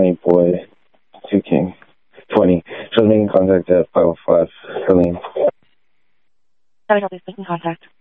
20 boy, 2 king, 20. She was making contact at 505. Celine. Sorry, help is making contact.